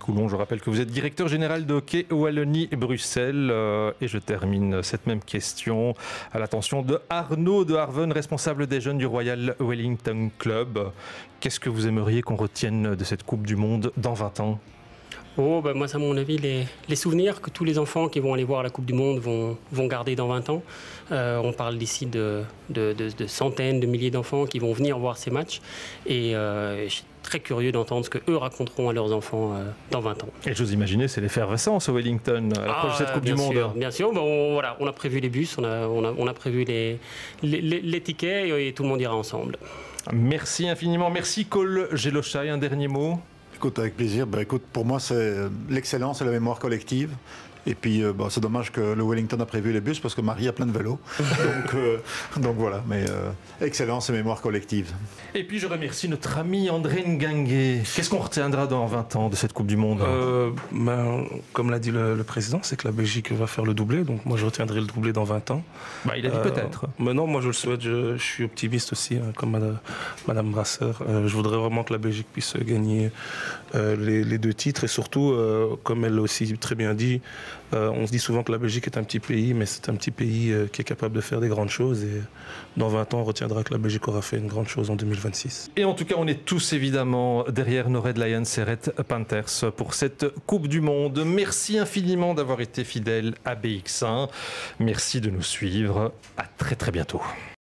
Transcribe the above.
Coulon. Je rappelle que vous êtes directeur général de hockey Wallonie-Bruxelles. Et je termine cette même question à l'attention de Arnaud de Harven, responsable des jeunes du Royal Wellington Club. Qu'est-ce que vous aimeriez qu'on retienne de cette Coupe du Monde dans 20 ans ? Moi, à mon avis, les souvenirs que tous les enfants qui vont aller voir la Coupe du Monde vont garder dans 20 ans. On parle d'ici de centaines, de milliers d'enfants qui vont venir voir ces matchs. Et je suis très curieux d'entendre ce qu'eux raconteront à leurs enfants dans 20 ans. Et j'ose imaginer, c'est l'effervescence au Wellington à l'approche de cette Coupe du Monde. Bien sûr. On a prévu les bus, on a prévu les tickets et tout le monde ira ensemble. Merci infiniment. Merci Cole Gelochai. Un dernier mot ? Écoute, avec plaisir. Pour moi, c'est l'excellence et la mémoire collective. Et puis, c'est dommage que le Wellington a prévu les bus parce que Marie a plein de vélos. donc voilà, mais excellence et mémoire collective. Et puis, je remercie notre ami André Nguengue. Qu'est-ce qu'on retiendra dans 20 ans de cette Coupe du Monde ? Comme l'a dit le président, c'est que la Belgique va faire le doublé. Donc moi, je retiendrai le doublé dans 20 ans. Il a dit peut-être. Mais non, moi, je le souhaite. Je suis optimiste aussi, comme Madame Brasseur. Je voudrais vraiment que la Belgique puisse gagner les 2 titres. Et surtout, comme elle l'a aussi très bien dit, on se dit souvent que la Belgique est un petit pays, mais c'est un petit pays qui est capable de faire des grandes choses. Et dans 20 ans, on retiendra que la Belgique aura fait une grande chose en 2026. Et en tout cas, on est tous évidemment derrière nos Red Lions et Red Panthers pour cette Coupe du Monde. Merci infiniment d'avoir été fidèles à BX1. Merci de nous suivre. À très très bientôt.